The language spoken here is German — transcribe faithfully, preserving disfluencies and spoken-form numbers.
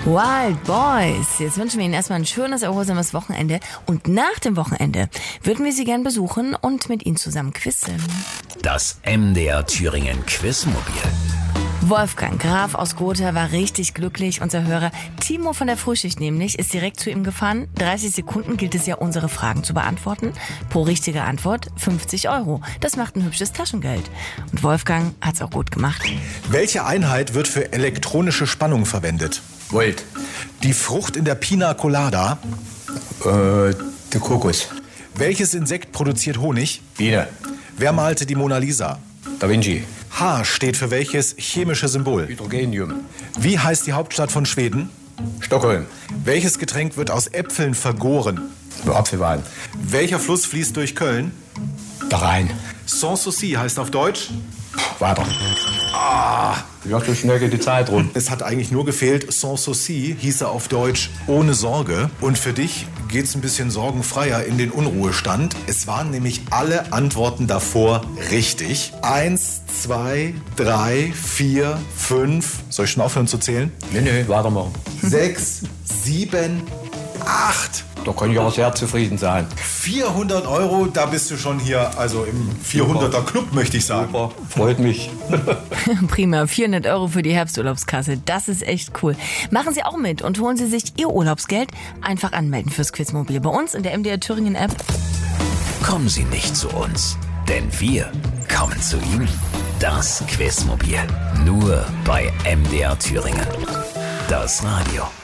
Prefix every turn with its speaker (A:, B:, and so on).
A: Wild Boys. Jetzt wünschen wir Ihnen erstmal ein schönes, erholsames Wochenende. Und nach dem Wochenende würden wir Sie gern besuchen und mit Ihnen zusammen quizzen.
B: Das M D R Thüringen Quizmobil.
A: Wolfgang Graf aus Gotha war richtig glücklich. Unser Hörer Timo von der Frühschicht nämlich ist direkt zu ihm gefahren. dreißig Sekunden gilt es ja, unsere Fragen zu beantworten. Pro richtige Antwort fünfzig Euro. Das macht ein hübsches Taschengeld. Und Wolfgang hat's auch gut gemacht.
C: Welche Einheit wird für elektronische Spannung verwendet?
D: Volt.
C: Die Frucht in der Pina Colada.
D: Äh, der Kokos.
C: Welches Insekt produziert Honig?
D: Biene.
C: Wer malte die Mona Lisa?
D: Da Vinci.
C: H steht für welches chemische Symbol?
D: Hydrogenium.
C: Wie heißt die Hauptstadt von Schweden?
D: Stockholm.
C: Welches Getränk wird aus Äpfeln vergoren?
D: Nur Apfelwein.
C: Welcher Fluss fließt durch Köln?
D: Da Rhein.
C: Sans souci heißt auf Deutsch?
D: Weiter. Ah, ja, so schnell geht die Zeit rum.
C: Es hat eigentlich nur gefehlt, sans souci hieße auf Deutsch ohne Sorge. Und für dich geht's ein bisschen sorgenfreier in den Unruhestand. Es waren nämlich alle Antworten davor richtig. Eins, zwei, drei, vier, fünf. Soll ich schon aufhören zu zählen?
D: Nee, nee, weitermachen.
C: Sechs, sieben, acht.
D: Da kann ich auch sehr zufrieden sein.
C: vierhundert Euro, da bist du schon hier, also im vierhunderter Club, möchte ich sagen.
D: Super, freut mich.
A: Prima, vierhundert Euro für die Herbsturlaubskasse. Das ist echt cool. Machen Sie auch mit und holen Sie sich Ihr Urlaubsgeld. Einfach anmelden fürs Quizmobil bei uns in der M D R Thüringen App.
B: Kommen Sie nicht zu uns, denn wir kommen zu Ihnen. Das Quizmobil. Nur bei M D R Thüringen. Das Radio.